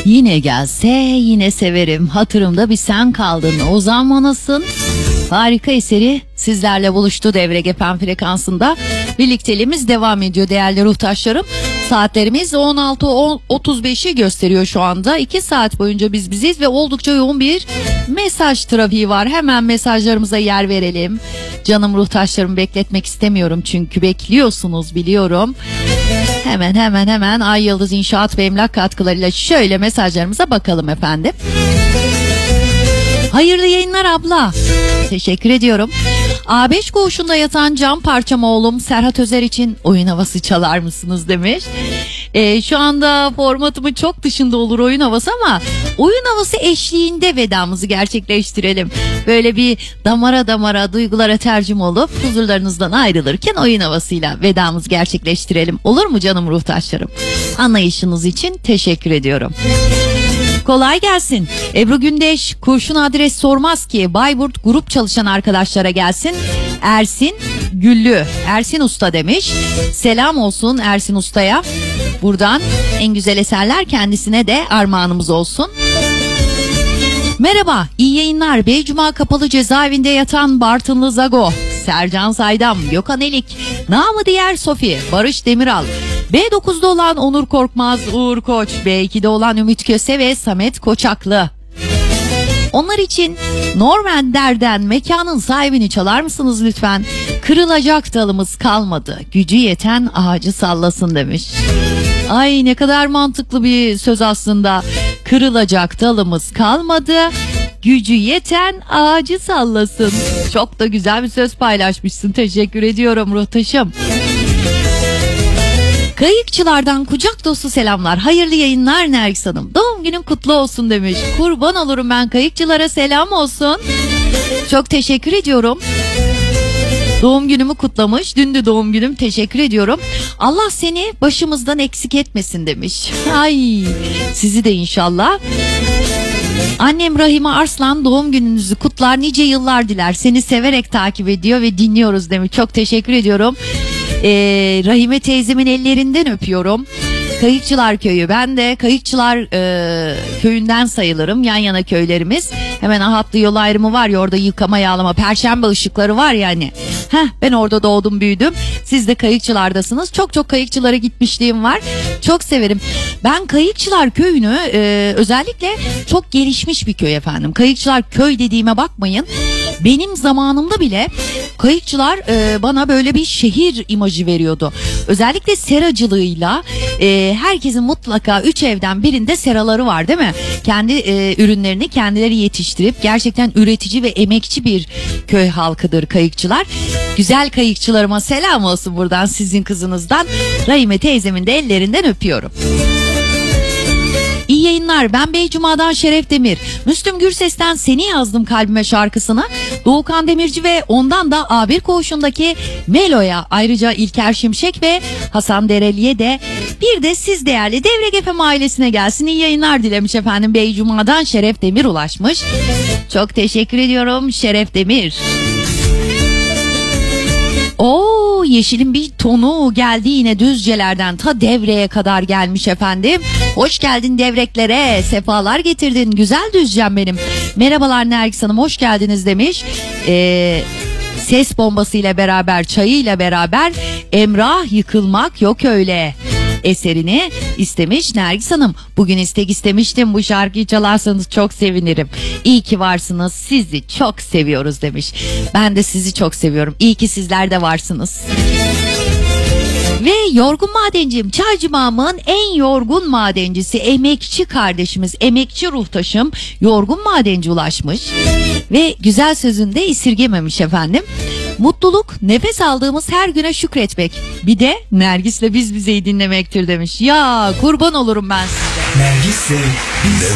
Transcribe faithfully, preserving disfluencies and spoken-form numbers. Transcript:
Yine gelse yine severim, hatırımda bir sen kaldın. Ozan Manas'ın harika eseri sizlerle buluştu Devre F M frekansında. Birlikteliğimiz devam ediyor değerli ruhtaşlarım. Saatlerimiz on altı otuz beşi gösteriyor şu anda. iki saat boyunca biz biziz ve oldukça yoğun bir mesaj trafiği var. Hemen mesajlarımıza yer verelim. Canım ruhtaşlarımı bekletmek istemiyorum çünkü bekliyorsunuz biliyorum. Hemen hemen hemen Ay Yıldız İnşaat ve Emlak katkılarıyla şöyle mesajlarımıza bakalım efendim. Hayırlı yayınlar abla. Teşekkür ediyorum. A beş koğuşunda yatan cam parçam oğlum Serhat Özer için oyun havası çalar mısınız demiş. Ee, şu anda formatımın çok dışında olur oyun havası ama oyun havası eşliğinde vedamızı gerçekleştirelim. Böyle bir damara damara duygulara tercüm olup huzurlarınızdan ayrılırken oyun havasıyla vedamızı gerçekleştirelim. Olur mu canım ruhtaşlarım? Anlayışınız için teşekkür ediyorum. Kolay gelsin. Ebru Gündeş, kurşun adres sormaz ki. Bayburt grup çalışan arkadaşlara gelsin. Ersin Güllü, Ersin Usta demiş. Selam olsun Ersin Usta'ya. Buradan en güzel eserler kendisine de armağanımız olsun. Merhaba, iyi yayınlar. Beycuma Kapalı Cezaevinde yatan Bartınlı Zago, Sercan Saydam, Gökhan Elik, namı diğer Sofi, Barış Demiral, B dokuzda olan Onur Korkmaz, Uğur Koç, B ikide olan Ümit Köse ve Samet Koçaklı. Onlar için Norman Der'den Mekanın Sahibini çalar mısınız lütfen? Kırılacak dalımız kalmadı, gücü yeten ağacı sallasın demiş. Ay ne kadar mantıklı bir söz aslında. Kırılacak dalımız kalmadı, gücü yeten ağacı sallasın. Çok da güzel bir söz paylaşmışsın. Teşekkür ediyorum ruhtaşım. Kayıkçılardan kucak dolusu selamlar. Hayırlı yayınlar Nergis Hanım. Doğum günün kutlu olsun demiş. Kurban olurum ben, kayıkçılara selam olsun. Çok teşekkür ediyorum. Doğum günümü kutlamış. Dün de doğum günüm. Teşekkür ediyorum. Allah seni başımızdan eksik etmesin demiş. Ay sizi de inşallah. Annem Rahime Arslan doğum gününüzü kutlar, nice yıllar diler. Seni severek takip ediyor ve dinliyoruz demiş. Çok teşekkür ediyorum. Ee, Rahime teyzemin ellerinden öpüyorum. Kayıkçılar Köyü, ben de Kayıkçılar e, Köyü'nden sayılırım, yan yana köylerimiz. Hemen Ahatlı yol ayrımı var ya, orada yıkama yağlama Perşembe ışıkları var yani. Heh, ben orada doğdum büyüdüm. Siz de Kayıkçılardasınız. Çok çok Kayıkçılara gitmişliğim var. Çok severim. Ben Kayıkçılar Köyü'nü e, özellikle çok gelişmiş bir köy efendim. Kayıkçılar Köy dediğime bakmayın. Benim zamanımda bile Kayıkçılar e, bana böyle bir şehir imajı veriyordu. Özellikle seracılığıyla e, herkesin mutlaka üç evden birinde seraları var değil mi? Kendi e, ürünlerini kendileri yetiştirip gerçekten üretici ve emekçi bir köy halkıdır Kayıkçılar. Güzel kayıkçılarıma selam olsun buradan, sizin kızınızdan. Rahime teyzemin de ellerinden öpüyorum. İyi yayınlar. Ben Beycuma'dan Şeref Demir. Müslüm Gürses'ten Seni Yazdım Kalbime şarkısına, Doğukan Demirci ve ondan da A bir koğuşundaki Melo'ya, ayrıca İlker Şimşek ve Hasan Dereli'ye de, bir de siz değerli Devre F M ailesine gelsin. İyi yayınlar dilemiş efendim. Beycuma'dan Şeref Demir ulaşmış. Çok teşekkür ediyorum Şeref Demir. Oo, yeşilin bir tonu geldi yine Düzcelerden ta Devre'ye kadar gelmiş efendim. Hoş geldin devreklere, sefalar getirdin güzel Düzcem benim. Merhabalar Nergis Hanım, hoş geldiniz demiş. Ee, ses bombasıyla beraber, çayıyla beraber Emrah Yıkılmak Yok Öyle eserini istemiş Nergis Hanım. Bugün istek istemiştim, bu şarkıyı çalarsanız çok sevinirim. İyi ki varsınız, sizi çok seviyoruz demiş. Ben de sizi çok seviyorum. İyi ki sizler de varsınız. Ve yorgun madencim, Çaycımağım'ın en yorgun madencisi, emekçi kardeşimiz, emekçi ruhtaşım yorgun madenci ulaşmış ve güzel sözünde esirgememiş efendim. Mutluluk nefes aldığımız her güne şükretmek, bir de Nergis'le biz bizeyi dinlemektir demiş. Ya kurban olurum ben size. Nergis'le biz